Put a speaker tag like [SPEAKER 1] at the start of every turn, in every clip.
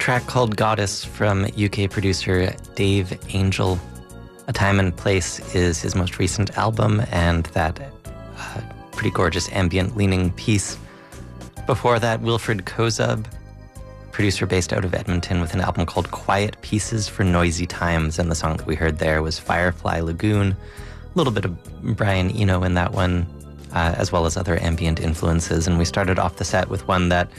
[SPEAKER 1] track called Goddess from UK producer Dave Angel. A Time and Place is his most recent album, and that pretty gorgeous ambient-leaning piece. Before that, Wilfred Kozub, producer based out of Edmonton, with an album called Quiet Pieces for Noisy Times, and the song that we heard there was Firefly Lagoon. A little bit of Brian Eno in that one, as well as other ambient influences. And we started off the set with one that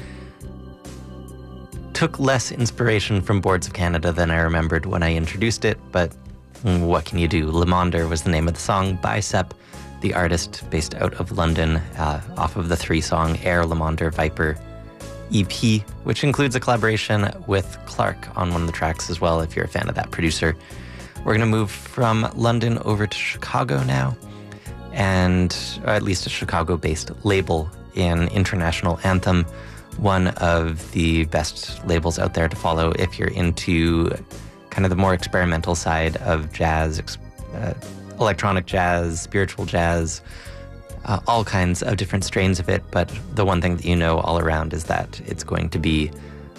[SPEAKER 1] took less inspiration from Boards of Canada than I remembered when I introduced it, but what can you do? Le Monde was the name of the song. Bicep, the artist based out of London, off of the 3-song Air Le Monde Viper EP, which includes a collaboration with Clark on one of the tracks as well, if you're a fan of that producer. We're going to move from London over to Chicago now, and or at least a Chicago-based label in International Anthem, one of the best labels out there to follow if you're into kind of the more experimental side of jazz, electronic jazz, spiritual jazz, all kinds of different strains of it. But the one thing that you know all around is that it's going to be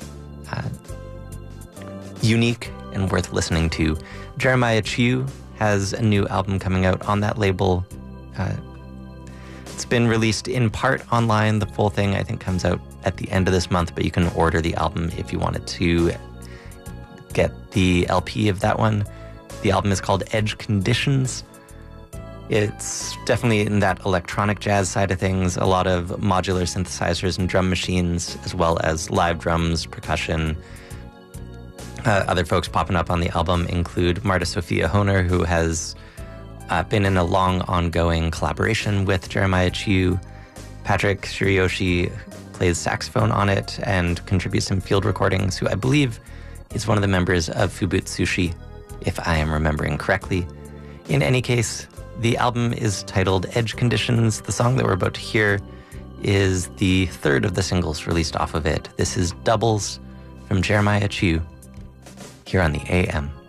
[SPEAKER 1] unique and worth listening to. Jeremiah Chiu has a new album coming out on that label. It's been released in part online. The full thing, I think, comes out at the end of this month, but you can order the album if you wanted to get the LP of that one. The album is called Edge Conditions. It's definitely in that electronic jazz side of things, a lot of modular synthesizers and drum machines, as well as live drums, percussion. Other folks popping up on the album include Marta Sophia Honer, who has been in a long ongoing collaboration with Jeremiah Chiu. Patrick Shiryoshi plays saxophone on it and contributes some field recordings, who I believe is one of the members of Fubutsushi, if I am remembering correctly. In any case, the album is titled Edge Conditions. The song that we're about to hear is the third of the singles released off of it. This is Doubles from Jeremiah Chiu here on the AM.